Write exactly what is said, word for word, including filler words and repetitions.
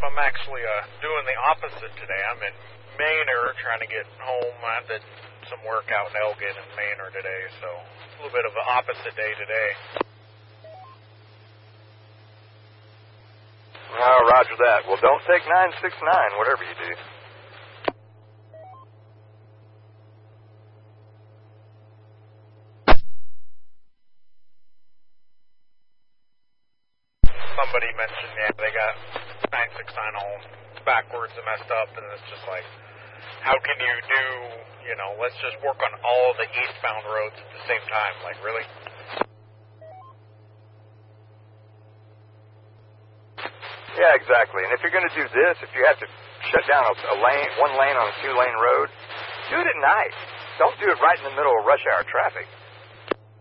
I'm actually uh, doing the opposite today. I'm in Manor trying to get home. I did some work out in Elgin and Manor today, so a little bit of an opposite day today. Oh, roger that. Well, don't take nine six nine, whatever you do. Somebody mentioned, yeah, they got nine six nine all backwards and messed up, and it's just like, how can you do, you know, let's just work on all the eastbound roads at the same time, like, really? Yeah, exactly. And if you're going to do this, if you have to shut down a, a lane, one lane on a two-lane road, do it at night. Don't do it right in the middle of rush hour traffic.